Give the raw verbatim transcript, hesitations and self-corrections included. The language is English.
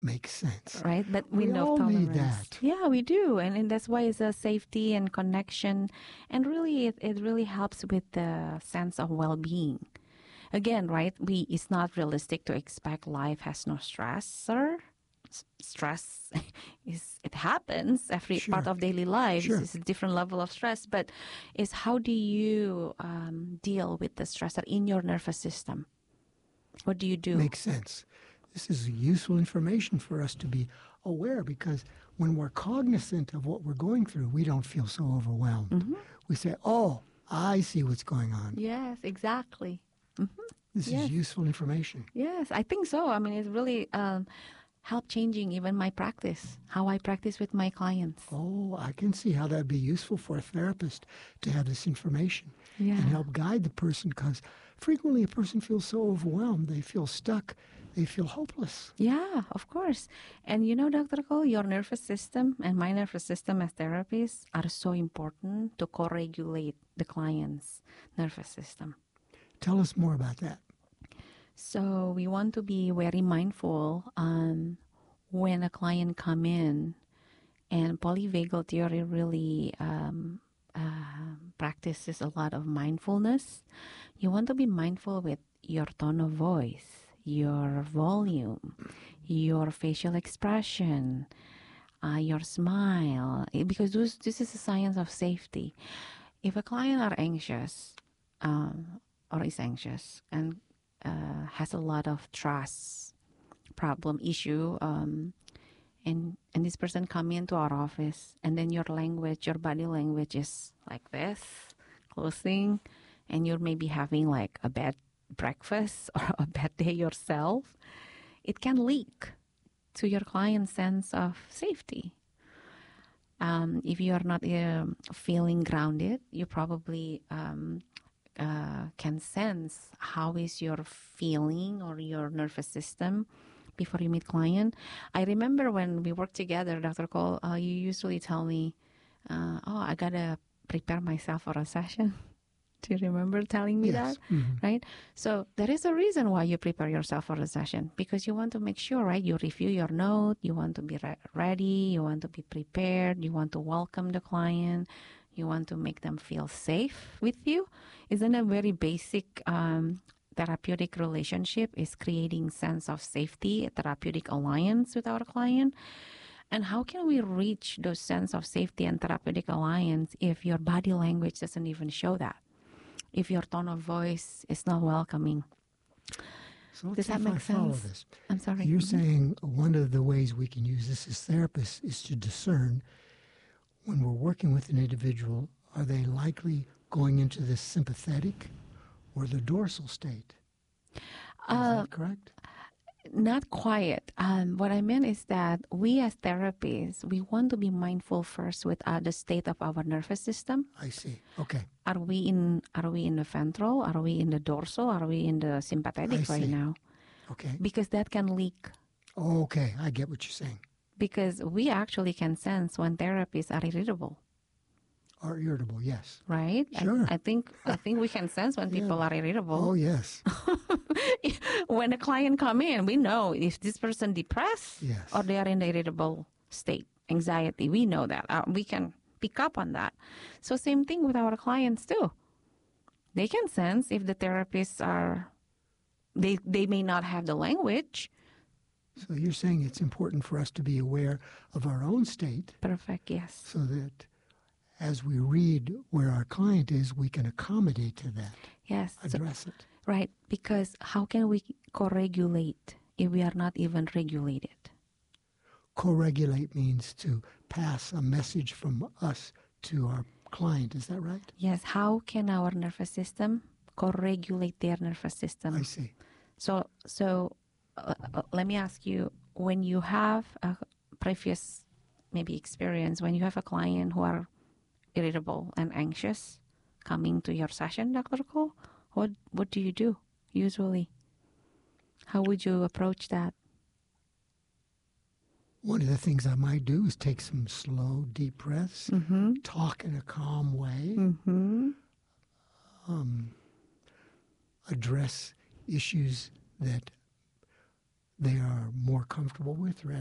Makes sense. Right? But we, we know all tolerance. need that. Yeah, we do. And, and that's why it's a safety and connection. And really, it, it really helps with the sense of well-being. Again, right, we it's not realistic to expect life has no stressor. S- Stress is it happens every Sure. part of daily life. Sure. It's a different level of stress, but it's how do you um, deal with the stressor in your nervous system? What do you do? Makes sense. This is useful information for us to be aware, because when we're cognizant of what we're going through, we don't feel so overwhelmed. Mm-hmm. We say, oh, I see what's going on. Yes, exactly. Mm-hmm. This Yes. is useful information. Yes, I think so. I mean, it's really um, helped changing even my practice, how I practice with my clients. Oh, I can see how that'd be useful for a therapist to have this information Yeah. and help guide the person, because frequently a person feels so overwhelmed, they feel stuck, they feel hopeless. Yeah, of course. And you know, Doctor Cole, your nervous system and my nervous system as therapists are so important to co-regulate the client's nervous system. Tell us more about that. So we want to be very mindful um, when a client come in, and polyvagal theory really um, uh, practices a lot of mindfulness. You want to be mindful with your tone of voice, your volume, your facial expression, uh, your smile, eh, because this, this is a science of safety. If a client are anxious um, or is anxious and uh, has a lot of trust problem issue, um, and and this person come into our office, and then your language, your body language is like this, closing, and you're maybe having like a bad breakfast or a bad day yourself, it can leak to your client's sense of safety. Um, if you are not uh, feeling grounded, you probably um, uh, can sense how is your feeling or your nervous system before you meet client. I remember when we worked together, Doctor Cole, uh, you usually tell me, uh, oh, I got to prepare myself for a session. Do you remember telling me Yes. that? Mhm. Right? So there is a reason why you prepare yourself for a session, because you want to make sure, right? You review your note, you want to be re- ready, you want to be prepared, you want to welcome the client, you want to make them feel safe with you. Isn't a very basic um, therapeutic relationship is creating sense of safety, a therapeutic alliance with our client. And how can we reach those sense of safety and therapeutic alliance if your body language doesn't even show that? If your tone of voice is not welcoming. So let's Does see that if make I follow sense? this. I'm sorry. You're Mhm. saying one of the ways we can use this as therapists is to discern when we're working with an individual, are they likely going into the sympathetic or the dorsal state? Is Uh, that correct? Not quite. Um, what I meant is that we as therapists, we want to be mindful first with uh, the state of our nervous system. I see. Okay. Are we in? Are we in the ventral? Are we in the dorsal? Are we in the I sympathetic right see. now? Okay. Because that can leak. Okay. I get what you're saying. Because we actually can sense when therapists are irritable, Are irritable, yes. right? Sure. I, I think I think we can sense when people Yeah. are irritable. Oh, yes. When a client come in, we know if this person depressed Yes. or they are in the irritable state, anxiety. We know that. Uh, we can pick up on that. So same thing with our clients too. They can sense if the therapists are, they, they may not have the language. So you're saying it's important for us to be aware of our own state Perfect, yes. so that as we read where our client is, we can accommodate to that, Yes. So, address it. right. Because how can we co-regulate if we are not even regulated? Co-regulate means to pass a message from us to our client. Is that right? Yes. How can our nervous system co-regulate their nervous system? I see. So, so uh, uh, let me ask you: when you have a previous maybe experience, when you have a client who are irritable and anxious coming to your session, Doctor Cole, what what do you do usually? How would you approach that? One of the things I might do is take some slow, deep breaths, Mm-hmm. talk in a calm way, Mm-hmm. um, address issues that they are more comfortable with rather